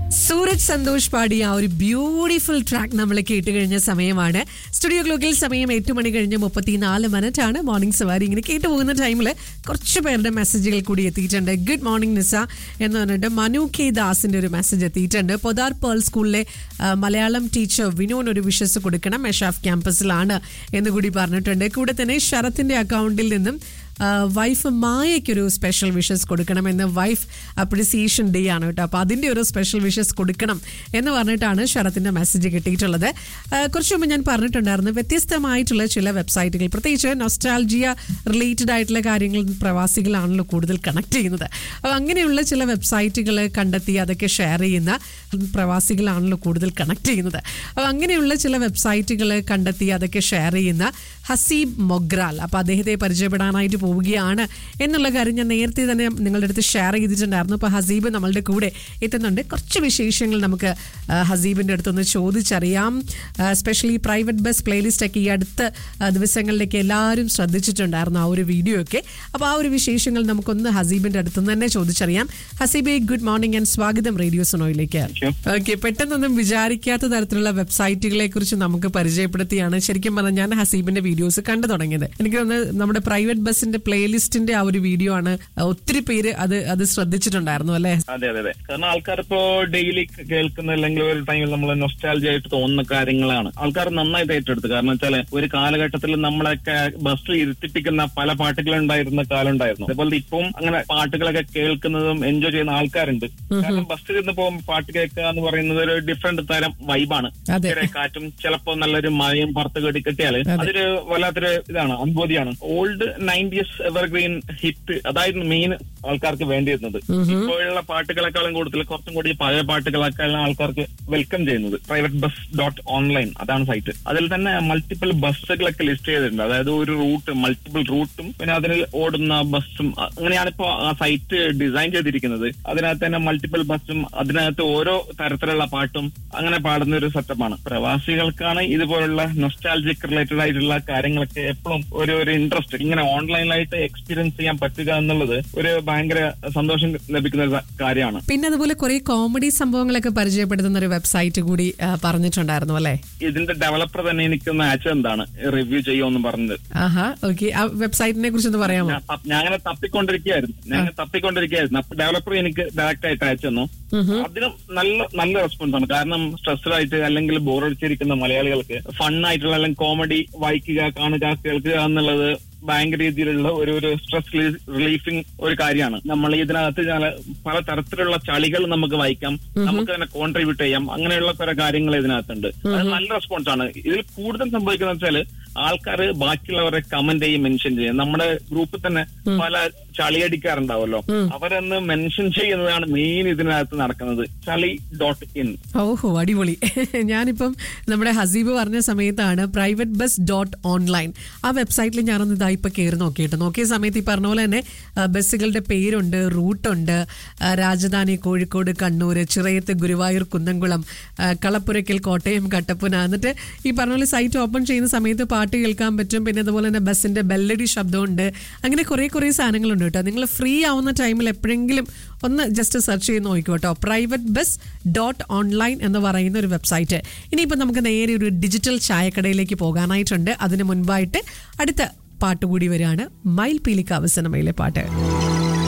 സൂരജ് സന്തോഷ് പാടിയ ആ ഒരു ബ്യൂട്ടിഫുൾ ട്രാക്ക് നമ്മൾ കേട്ട് കഴിഞ്ഞ സമയമാണ്. സ്റ്റുഡിയോ ക്ലോക്കിൽ സമയം 8 മണി കഴിഞ്ഞ് 34 മിനിറ്റ് ആണ്. മോർണിംഗ് സവാരി ഇങ്ങനെ കേട്ടു പോകുന്ന ടൈമിൽ കുറച്ച് പേരുടെ മെസ്സേജുകൾ കൂടി എത്തിയിട്ടുണ്ട്. ഗുഡ് മോർണിംഗ് നിസ എന്ന് പറഞ്ഞിട്ട് മനു കെ ദാസിന്റെ ഒരു മെസ്സേജ് എത്തിയിട്ടുണ്ട്. പൊതാർ പേൾ സ്കൂളിലെ മലയാളം ടീച്ചർ വിനോന് ഒരു വിഷസ് കൊടുക്കണം, മെഷാഫ് ക്യാമ്പസിലാണ് എന്ന് കൂടി പറഞ്ഞിട്ടുണ്ട്. കൂടെ തന്നെ ശരത്തിന്റെ അക്കൗണ്ടിൽ നിന്നും വൈഫ് മായയ്ക്കൊരു സ്പെഷ്യൽ വിഷസ് കൊടുക്കണമെന്ന്, വൈഫ് അപ്രിസിയേഷൻ ഡേ ആണ് കേട്ടോ. അപ്പോൾ അതിൻ്റെ ഒരു സ്പെഷ്യൽ വിഷസ് കൊടുക്കണം എന്ന് പറഞ്ഞിട്ടാണ് ശരത്തിൻ്റെ മെസ്സേജ് കിട്ടിയിട്ടുള്ളത്. കുറച്ച് മുമ്പ് ഞാൻ പറഞ്ഞിട്ടുണ്ടായിരുന്നു, വ്യത്യസ്തമായിട്ടുള്ള ചില വെബ്സൈറ്റുകൾ, പ്രത്യേകിച്ച് നൊസ്റ്റാൾജിയ റിലേറ്റഡ് ആയിട്ടുള്ള കാര്യങ്ങൾ പ്രവാസികളാണല്ലോ കൂടുതൽ കണക്ട് ചെയ്യുന്നത്. അപ്പോൾ അങ്ങനെയുള്ള ചില വെബ്സൈറ്റുകൾ കണ്ടെത്തി അതൊക്കെ ഷെയർ ചെയ്യുന്ന പ്രവാസികളാണല്ലോ കൂടുതൽ കണക്ട് ചെയ്യുന്നത്. അപ്പോൾ അങ്ങനെയുള്ള ചില വെബ്സൈറ്റുകൾ കണ്ടെത്തി അതൊക്കെ ഷെയർ ചെയ്യുന്ന ഹസീബ് മൊഗ്രാൽ, അപ്പോൾ അദ്ദേഹത്തെ പരിചയപ്പെടാനായിട്ട് പോവുകയാണ് എന്നുള്ള കാര്യം ഞാൻ നേരത്തെ തന്നെ നിങ്ങളുടെ അടുത്ത് ഷെയർ ചെയ്തിട്ടുണ്ടായിരുന്നു. അപ്പോൾ ഹസീബ് നമ്മളുടെ കൂടെ എത്തുന്നുണ്ട്. കുറച്ച് വിശേഷങ്ങൾ നമുക്ക് ഹസീബിൻ്റെ അടുത്തൊന്ന് ചോദിച്ചറിയാം. സ്പെഷ്യലി പ്രൈവറ്റ് ബസ് പ്ലേലിസ്റ്റ് ഒക്കെ ഈ അടുത്ത ദിവസങ്ങളിലേക്ക് എല്ലാവരും ശ്രദ്ധിച്ചിട്ടുണ്ടായിരുന്നു, ആ ഒരു വീഡിയോ ഒക്കെ. അപ്പോൾ ആ ഒരു വിശേഷങ്ങൾ നമുക്കൊന്ന് ഹസീബിൻ്റെ അടുത്തുനിന്ന് തന്നെ ചോദിച്ചറിയാം. ഹസീബെ, ഗുഡ് മോർണിംഗ് ആൻഡ് സ്വാഗതം റേഡിയോ സോണോയിലേക്ക്. ഓക്കെ, പെട്ടെന്നൊന്നും വിചാരിക്കാത്ത തരത്തിലുള്ള വെബ്സൈറ്റുകളെ കുറിച്ച് നമുക്ക് പരിചയപ്പെടുത്തിയാണ് ശരിക്കും പറഞ്ഞാൽ ഞാൻ ഹസീബിന്റെ വീഡിയോസ് കണ്ടു തുടങ്ങിയത്. എനിക്ക് തോന്നുന്നത് നമ്മുടെ പ്രൈവറ്റ് ബസിന്റെ പ്ലേലിസ്റ്റിന്റെ ആ ഒരു വീഡിയോ ആണ് ഒത്തിരി പേര് അത് ശ്രദ്ധിച്ചിട്ടുണ്ടായിരുന്നു അല്ലെ? അതെ അതെ അതെ, കാരണം ആൾക്കാർ ഇപ്പോ ഡെയിലി കേൾക്കുന്ന അല്ലെങ്കിൽ ഒരു ടൈമിൽ നമ്മൾ നൊസ്റ്റാൾജി ആയിട്ട് തോന്നുന്ന കാര്യങ്ങളാണ് ആൾക്കാർ നന്നായിട്ട് ഏറ്റെടുത്ത്. കാരണം വെച്ചാല് ഒരു കാലഘട്ടത്തിൽ നമ്മളൊക്കെ ബസ്സിൽ ഇരുത്തിപ്പിക്കുന്ന പല പാട്ടുകളുണ്ടായിരുന്ന കാലം ഉണ്ടായിരുന്നു. അതുപോലെ ഇപ്പം അങ്ങനെ പാട്ടുകളൊക്കെ കേൾക്കുന്നതും എൻജോയ് ചെയ്യുന്ന ആൾക്കാരുണ്ട്. കാരണം ബസ്സിൽ ഇരുന്ന് പോകുമ്പോൾ പാട്ട് കേൾക്കുക എന്ന് പറയുന്നത് ഒരു ഡിഫറെന്റ് തരം വൈബാണ്. കാറ്റും ചിലപ്പോ നല്ലൊരു മഴയും പുറത്ത് കെട്ടി കെട്ടിയാല് അതൊരു വല്ലാത്തൊരു ഇതാണ്, അനുഭൂതിയാണ്. ഓൾഡ് 90s എവർഗ്രീൻ ഹിറ്റ് അതായിരുന്നു മെയിൻ ആൾക്കാർക്ക് വേണ്ടിയിരുന്നത്. ഇപ്പോഴുള്ള പാട്ടുകളെക്കാളും കൂടുതൽ കുറച്ചും കൂടി പഴയ പാട്ടുകളൊക്കെയാണ് ആൾക്കാർക്ക് വെൽക്കം ചെയ്യുന്നത്. പ്രൈവറ്റ് ബസ് .online അതാണ് സൈറ്റ്. അതിൽ തന്നെ മൾട്ടിപ്പിൾ ബസ്സുകളൊക്കെ ലിസ്റ്റ് ചെയ്തിട്ടുണ്ട്. അതായത് ഒരു റൂട്ട്, മൾട്ടിപ്പിൾ റൂട്ടും പിന്നെ അതിൽ ഓടുന്ന ബസ്സും, അങ്ങനെയാണ് ഇപ്പോ ആ സൈറ്റ് ഡിസൈൻ ചെയ്തിരിക്കുന്നത്. അതിനകത്ത് തന്നെ മൾട്ടിപ്പിൾ ബസ്സും അതിനകത്ത് ഓരോ തരത്തിലുള്ള പാട്ടും അങ്ങനെ പാടുന്ന ഒരു സെറ്റപ്പാണ്. പ്രവാസികൾക്കാണ് ഇതുപോലുള്ള നൊസ്റ്റാൾജിക് റിലേറ്റഡ് ആയിട്ടുള്ള കാര്യങ്ങളൊക്കെ എപ്പോഴും ഒരു ഇൻട്രസ്റ്റ്. ഇങ്ങനെ ഓൺലൈനിലായിട്ട് എക്സ്പീരിയൻസ് ചെയ്യാൻ പറ്റുക എന്നുള്ളത് ഒരു ഭയങ്കര സന്തോഷം ലഭിക്കുന്ന ഒരു കാര്യമാണ്. പിന്നെ അതുപോലെ കുറെ കോമഡി സംഭവങ്ങളൊക്കെ പരിചയപ്പെടുത്തുന്ന ഒരു വെബ്സൈറ്റ് കൂടി പറഞ്ഞിട്ടുണ്ടായിരുന്നു അല്ലെ? ഇതിന്റെ ഡെവലപ്പർ തന്നെ എനിക്കൊന്ന് അയച്ചെന്താണ് റിവ്യൂ ചെയ്യുമെന്ന് പറഞ്ഞത്. ആ വെബ്സൈറ്റിനെ കുറിച്ച് പറയാമോ? ഞാൻ അങ്ങനെ തപ്പിക്കൊണ്ടിരിക്കുകയായിരുന്നു. ഡെവലപ്പർ എനിക്ക് ഡയറക്റ്റ് ആയിട്ട് അയച്ചു. അതിനും നല്ല റെസ്പോൺസ് ആണ്. കാരണം സ്ട്രെസ്ഡ് ആയിട്ട് അല്ലെങ്കിൽ ബോറടിച്ചിരിക്കുന്ന മലയാളികൾക്ക് ഫണ്ണായിട്ടുള്ള അല്ലെങ്കിൽ കോമഡി വായിക്കുക, കാണുക, കേൾക്കുക എന്നുള്ളത് ഭയങ്കര രീതിയിലുള്ള ഒരു സ്ട്രെസ് റിലീഫിംഗ് ഒരു കാര്യമാണ്. നമ്മൾ ഇതിനകത്ത് പല തരത്തിലുള്ള ചളികൾ നമുക്ക് വായിക്കാം, നമുക്ക് തന്നെ കോൺട്രിബ്യൂട്ട് ചെയ്യാം. അങ്ങനെയുള്ള കുറെ കാര്യങ്ങൾ ഇതിനകത്തുണ്ട്. അത് നല്ല റെസ്പോൺസ് ആണ്. ഇതിൽ കൂടുതൽ സംഭവിക്കുന്ന വെച്ചാൽ ആൾക്കാർ ബാക്കിയുള്ളവരെ കമന്റ് ചെയ്യും, മെൻഷൻ ചെയ്യും. നമ്മുടെ ഗ്രൂപ്പിൽ തന്നെ പല ചളിയടിക്കാറുണ്ടാവല്ലോ, അവരൊന്ന് മെൻഷൻ ചെയ്യുന്നതാണ് മെയിൻ ഇതിനകത്ത് നടക്കുന്നത്. ചളി.in. ഓഹോ, അടിപൊളി. ഞാനിപ്പം നമ്മുടെ ഹസീബ് പറഞ്ഞ സമയത്താണ് പ്രൈവറ്റ് ബസ് .online ആ വെബ്സൈറ്റിൽ ഞാനൊന്ന് ഇപ്പൊ കയറി നോക്കിയ സമയത്ത് ഈ പറഞ്ഞ പോലെ തന്നെ ബസ്സുകളുടെ പേരുണ്ട്, റൂട്ടുണ്ട്. രാജധാനി കോഴിക്കോട്, കണ്ണൂർ, ചിറയത്ത്, ഗുരുവായൂർ, കുന്നംകുളം, കളപ്പുരയ്ക്കൽ, കോട്ടയം, കട്ടപ്പന. എന്നിട്ട് ഈ പറഞ്ഞ പോലെ സൈറ്റ് ഓപ്പൺ ചെയ്യുന്ന സമയത്ത് പാട്ട് കേൾക്കാൻ പറ്റും. പിന്നെ അതുപോലെ തന്നെ ബസ്സിന്റെ ബെല്ലടി ശബ്ദമുണ്ട്. അങ്ങനെ കുറെ സാധനങ്ങളുണ്ട് കേട്ടോ. നിങ്ങൾ ഫ്രീ ആവുന്ന ടൈമിൽ എപ്പോഴെങ്കിലും ഒന്ന് ജസ്റ്റ് സെർച്ച് ചെയ്ത് നോക്കൂ കേട്ടോ. പ്രൈവറ്റ് ബസ് .online എന്ന് പറയുന്ന ഒരു വെബ്സൈറ്റ്. ഇനിയിപ്പോൾ നമുക്ക് നേരെ ഒരു ഡിജിറ്റൽ ചായക്കടയിലേക്ക് പോകാനായിട്ടുണ്ട്. അതിന് മുൻപായിട്ട് അടുത്ത പാട്ടുകൂടി വരികയാണ്. മയിൽ പീലിക്കാവ് സിനിമയിലെ പാട്ട്.